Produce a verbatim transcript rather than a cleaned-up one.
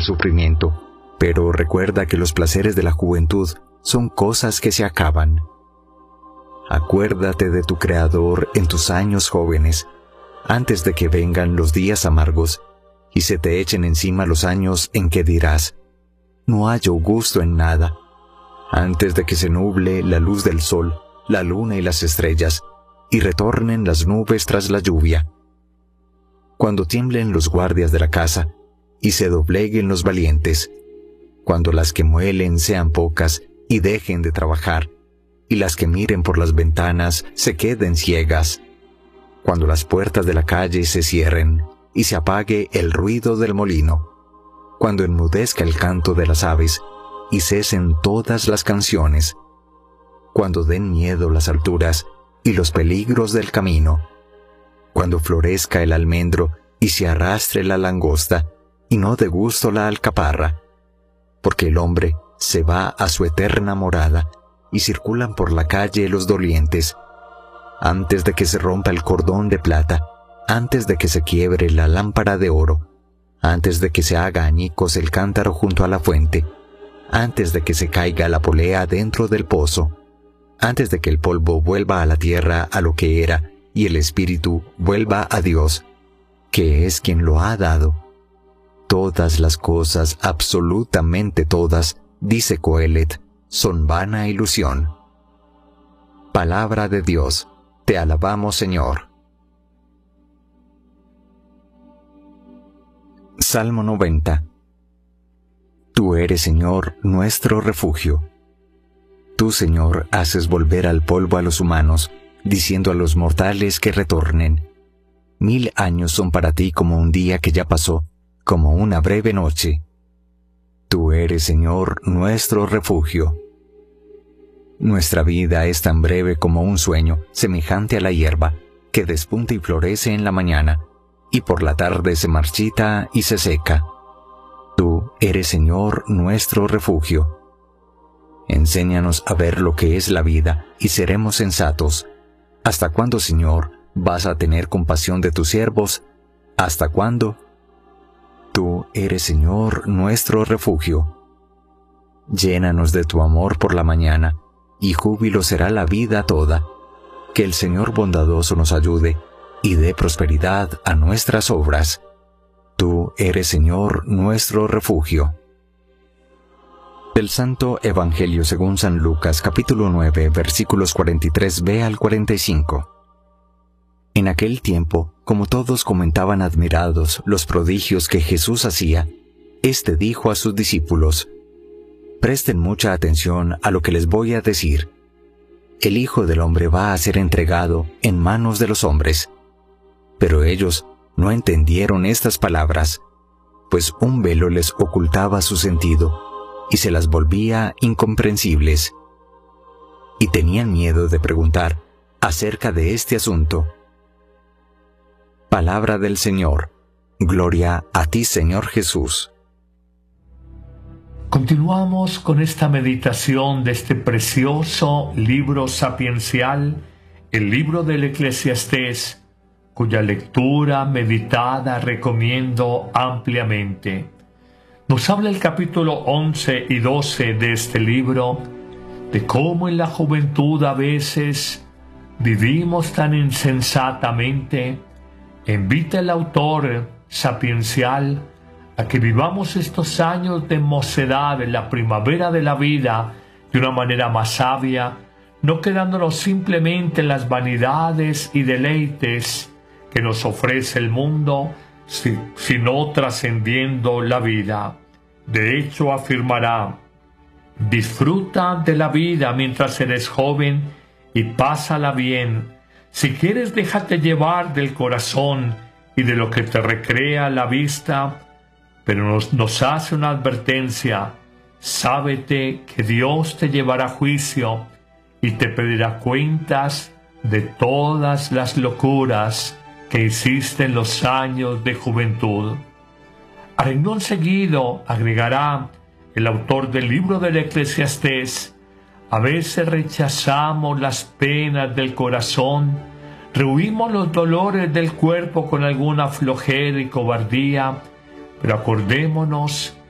el sufrimiento, pero recuerda que los placeres de la juventud son cosas que se acaban. Acuérdate de tu Creador en tus años jóvenes, antes de que vengan los días amargos y se te echen encima los años en que dirás, no hallo gusto en nada, antes de que se nuble la luz del sol, la luna y las estrellas, y retornen las nubes tras la lluvia. Cuando tiemblen los guardias de la casa, y se dobleguen los valientes, cuando las que muelen sean pocas y dejen de trabajar, y las que miren por las ventanas se queden ciegas, cuando las puertas de la calle se cierren, y se apague el ruido del molino, cuando enmudezca el canto de las aves, y cesen todas las canciones, cuando den miedo las alturas y los peligros del camino, cuando florezca el almendro y se arrastre la langosta, y no dé gusto la alcaparra, porque el hombre se va a su eterna morada, y circulan por la calle los dolientes, antes de que se rompa el cordón de plata, antes de que se quiebre la lámpara de oro, antes de que se haga añicos el cántaro junto a la fuente, antes de que se caiga la polea dentro del pozo, antes de que el polvo vuelva a la tierra a lo que era, y el espíritu vuelva a Dios, que es quien lo ha dado. Todas las cosas, absolutamente todas, dice Coelet, son vana ilusión. Palabra de Dios, te alabamos, Señor. Salmo noventa. Tú eres, Señor, nuestro refugio. Tú, Señor, haces volver al polvo a los humanos, diciendo a los mortales que retornen. Mil años son para ti como un día que ya pasó, como una breve noche. Tú eres, Señor, nuestro refugio. Nuestra vida es tan breve como un sueño, semejante a la hierba, que despunta y florece en la mañana, y por la tarde se marchita y se seca. Tú eres, Señor, nuestro refugio. Enséñanos a ver lo que es la vida, y seremos sensatos. ¿Hasta cuándo, Señor, vas a tener compasión de tus siervos? ¿Hasta cuándo? Tú eres, Señor, nuestro refugio. Llénanos de tu amor por la mañana, y júbilo será la vida toda. Que el Señor bondadoso nos ayude, y dé prosperidad a nuestras obras. Tú eres, Señor, nuestro refugio. Del Santo Evangelio según San Lucas, capítulo nueve, versículos cuarenta y tres b al cuarenta y cinco. En aquel tiempo, como todos comentaban admirados los prodigios que Jesús hacía, éste dijo a sus discípulos, «Presten mucha atención a lo que les voy a decir. El Hijo del Hombre va a ser entregado en manos de los hombres». Pero ellos no entendieron estas palabras, pues un velo les ocultaba su sentido, y se las volvía incomprensibles. Y tenían miedo de preguntar acerca de este asunto. Palabra del Señor. Gloria a ti, Señor Jesús. Continuamos con esta meditación de este precioso libro sapiencial, el libro del Eclesiastés, cuya lectura meditada recomiendo ampliamente. Nos habla el capítulo once y doce de este libro de cómo en la juventud a veces vivimos tan insensatamente. Invita el autor sapiencial a que vivamos estos años de mocedad en la primavera de la vida de una manera más sabia, no quedándonos simplemente en las vanidades y deleites que nos ofrece el mundo, sino trascendiendo la vida. De hecho, afirmará, disfruta de la vida mientras eres joven y pásala bien. Si quieres, déjate llevar del corazón y de lo que te recrea la vista, pero nos, nos hace una advertencia. Sábete que Dios te llevará a juicio y te pedirá cuentas de todas las locuras que hiciste en los años de juventud. A renglón seguido agregará el autor del libro del Eclesiastés, a veces rechazamos las penas del corazón, rehuimos los dolores del cuerpo con alguna flojera y cobardía, pero acordémonos